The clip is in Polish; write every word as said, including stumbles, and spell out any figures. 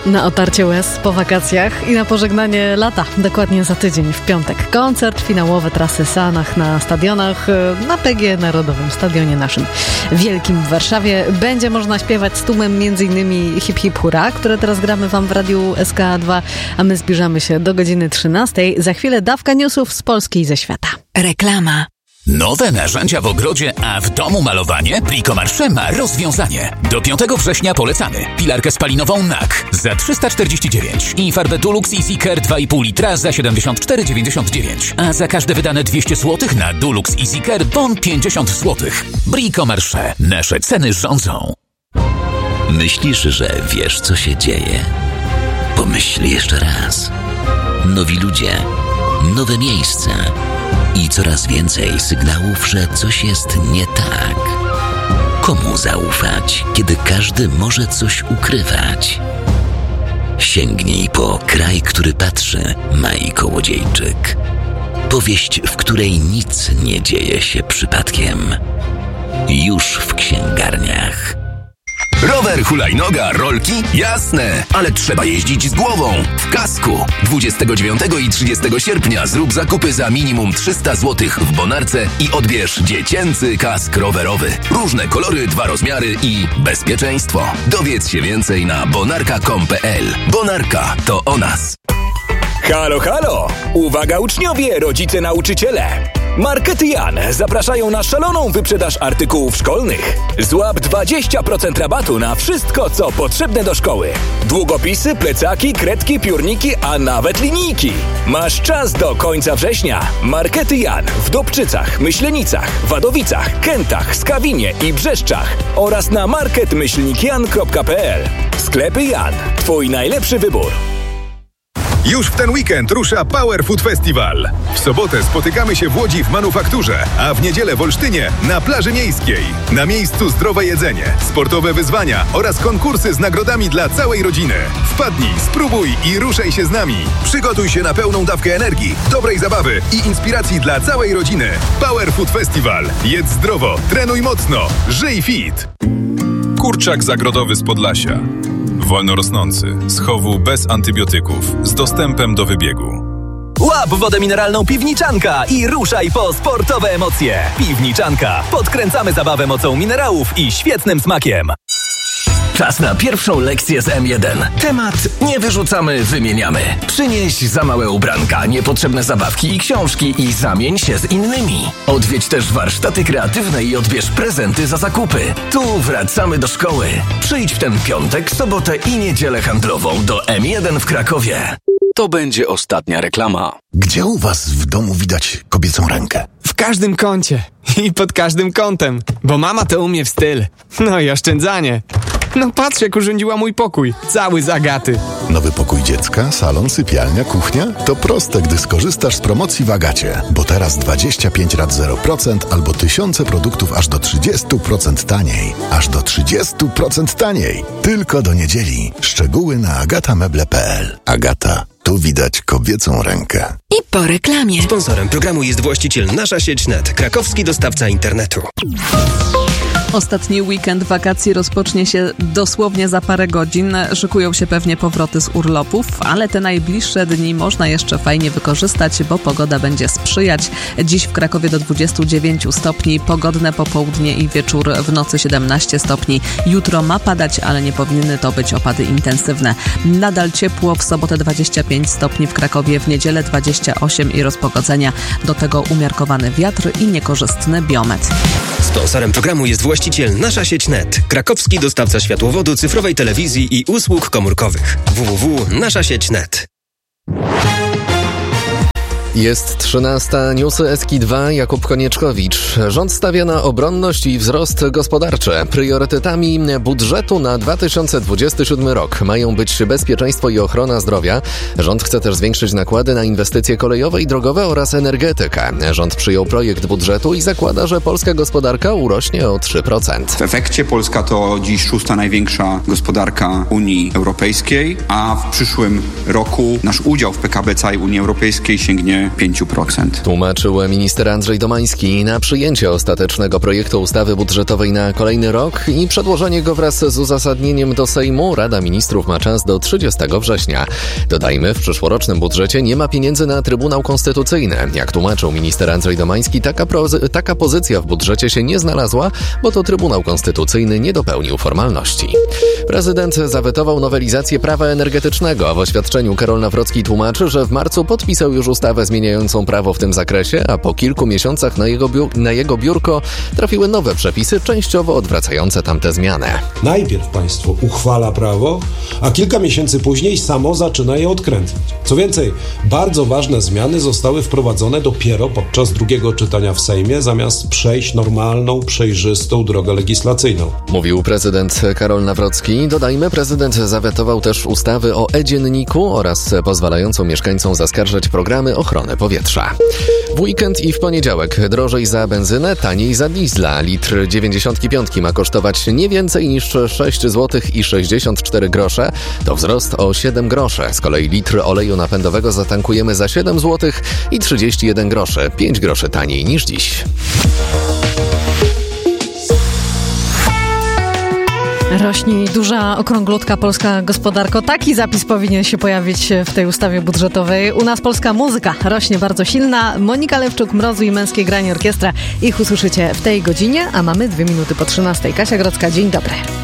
Na otarcie łez po wakacjach i na pożegnanie lata. Dokładnie za tydzień, w piątek. Koncert finałowy trasy Sanach na stadionach, na P G Narodowym, stadionie naszym wielkim w Warszawie. Będzie można śpiewać z tłumem m.in. Hip Hip Hurra, które teraz gramy wam w Radiu S K dwa, a my zbliżamy się do godziny trzynastej. Za chwilę dawka newsów z Polski i ze świata. Reklama. Nowe narzędzia w ogrodzie, a w domu malowanie? Bricomarché ma rozwiązanie. Do piątego września polecamy pilarkę spalinową N A K za trzysta czterdzieści dziewięć i farbę Dulux Easy Care dwa i pół litra za siedemdziesiąt cztery dziewięćdziesiąt dziewięć, a za każde wydane dwieście złotych na Dulux Easy Care bon pięćdziesiąt złotych. Bricomarché. Nasze ceny rządzą. Myślisz, że wiesz, co się dzieje? Pomyśl jeszcze raz. Nowi ludzie, nowe miejsca i coraz więcej sygnałów, że coś jest nie tak. Komu zaufać, kiedy każdy może coś ukrywać? Sięgnij po Kraj, który patrzy, Mai Kołodziejczyk. Powieść, w której nic nie dzieje się przypadkiem. Już w księgarniach. Rower, hulajnoga, rolki? Jasne, ale trzeba jeździć z głową, w kasku. dwudziestego dziewiątego i trzydziestego sierpnia zrób zakupy za minimum trzysta złotych w Bonarce i odbierz dziecięcy kask rowerowy. Różne kolory, dwa rozmiary i bezpieczeństwo. Dowiedz się więcej na bonarka kropka com kropka p l. Bonarka to o nas. Halo, halo! Uwaga uczniowie, rodzice, nauczyciele! Markety Jan zapraszają na szaloną wyprzedaż artykułów szkolnych. Złap dwadzieścia procent rabatu na wszystko, co potrzebne do szkoły. Długopisy, plecaki, kredki, piórniki, a nawet linijki. Masz czas do końca września. Markety Jan w Dobczycach, Myślenicach, Wadowicach, Kętach, Skawinie i Brzeszczach oraz na market myślnik jan kropka p l. Sklepy Jan. Twój najlepszy wybór. Już w ten weekend rusza Power Food Festival. W sobotę spotykamy się w Łodzi w Manufakturze, a w niedzielę w Olsztynie na plaży miejskiej. Na miejscu zdrowe jedzenie, sportowe wyzwania oraz konkursy z nagrodami dla całej rodziny. Wpadnij, spróbuj i ruszaj się z nami. Przygotuj się na pełną dawkę energii, dobrej zabawy i inspiracji dla całej rodziny. Power Food Festival. Jedz zdrowo, trenuj mocno, żyj fit. Kurczak zagrodowy z Podlasia. Wolno rosnący, z chowu bez antybiotyków, z dostępem do wybiegu. Łap wodę mineralną Piwniczanka i ruszaj po sportowe emocje. Piwniczanka. Podkręcamy zabawę mocą minerałów i świetnym smakiem. Czas na pierwszą lekcję z M jeden. Temat nie wyrzucamy, wymieniamy. Przynieś za małe ubranka, niepotrzebne zabawki i książki i zamień się z innymi. Odwiedź też warsztaty kreatywne i odbierz prezenty za zakupy. Tu wracamy do szkoły. Przyjdź w ten piątek, sobotę i niedzielę handlową do M jeden w Krakowie. To będzie ostatnia reklama. Gdzie u was w domu widać kobiecą rękę? W każdym kącie i pod każdym kątem, bo mama to umie w styl. No i oszczędzanie. No patrz, jak urządziła mój pokój. Cały z Agaty. Nowy pokój dziecka, salon, sypialnia, kuchnia? To proste, gdy skorzystasz z promocji w Agacie. Bo teraz dwadzieścia pięć rat zero procent albo tysiące produktów aż do trzydzieści procent taniej. Aż do trzydzieści procent taniej. Tylko do niedzieli. Szczegóły na agatameble kropka p l. Agata. Tu widać kobiecą rękę. I po reklamie. Sponsorem programu jest właściciel Nasza Sieć Net, krakowski dostawca internetu. Ostatni weekend wakacji rozpocznie się dosłownie za parę godzin. Szykują się pewnie powroty z urlopów, ale te najbliższe dni można jeszcze fajnie wykorzystać, bo pogoda będzie sprzyjać. Dziś w Krakowie do dwudziestu dziewięciu stopni, pogodne popołudnie i wieczór, w nocy siedemnaście stopni. Jutro ma padać, ale nie powinny to być opady intensywne. Nadal ciepło, w sobotę dwadzieścia pięć stopni w Krakowie, w niedzielę dwadzieścia osiem i rozpogodzenia. Do tego umiarkowany wiatr i niekorzystny biometr. Sponsorem programu jest właściciel Nasza Sieć Net, krakowski dostawca światłowodu, cyfrowej telewizji i usług komórkowych. w w w kropka nasza sieć kropka net. Jest trzynasta, newsy S K dwa, Jakub Konieczkowicz. Rząd stawia na obronność i wzrost gospodarczy. Priorytetami budżetu na dwa tysiące dwudziesty siódmy rok mają być bezpieczeństwo i ochrona zdrowia. Rząd chce też zwiększyć nakłady na inwestycje kolejowe i drogowe oraz energetykę. Rząd przyjął projekt budżetu i zakłada, że polska gospodarka urośnie o trzy procent. W efekcie Polska to dziś szósta największa gospodarka Unii Europejskiej, a w przyszłym roku nasz udział w P K B całej Unii Europejskiej sięgnie poziomie pięć procent. Tłumaczył minister Andrzej Domański. Na przyjęcie ostatecznego projektu ustawy budżetowej na kolejny rok i przedłożenie go wraz z uzasadnieniem do Sejmu Rada Ministrów ma czas do trzydziestego września. Dodajmy, w przyszłorocznym budżecie nie ma pieniędzy na Trybunał Konstytucyjny. Jak tłumaczył minister Andrzej Domański, taka, pro- taka pozycja w budżecie się nie znalazła, bo to Trybunał Konstytucyjny nie dopełnił formalności. Prezydent zawetował nowelizację prawa energetycznego. W oświadczeniu Karol Nawrocki tłumaczy, że w marcu podpisał już ustawę zmieniającą prawo w tym zakresie, a po kilku miesiącach na jego, biu- na jego biurko trafiły nowe przepisy, częściowo odwracające tamte zmiany. Najpierw państwo uchwala prawo, a kilka miesięcy później samo zaczyna je odkręcać. Co więcej, bardzo ważne zmiany zostały wprowadzone dopiero podczas drugiego czytania w Sejmie, zamiast przejść normalną, przejrzystą drogę legislacyjną. Mówił prezydent Karol Nawrocki. Dodajmy, prezydent zawetował też ustawy o e-dzienniku oraz pozwalającą mieszkańcom zaskarżać programy ochrony powietrza. W weekend i w poniedziałek drożej za benzynę, taniej za diesla. Litr dziewięćdziesiątki piątki ma kosztować nie więcej niż sześć złotych i sześćdziesiąt cztery grosze. To wzrost o siedem groszy. Z kolei litr oleju napędowego zatankujemy za siedem złotych i trzydzieści jeden groszy. pięć groszy taniej niż dziś. Rośnie duża okrąglutka polska gospodarko. Taki zapis powinien się pojawić w tej ustawie budżetowej. U nas polska muzyka rośnie bardzo silna. Monika Lewczuk, Mrozu i Męskie Granie Orkiestra. Ich usłyszycie w tej godzinie, a mamy dwie minuty po trzynastej. Kasia Grodzka, dzień dobry.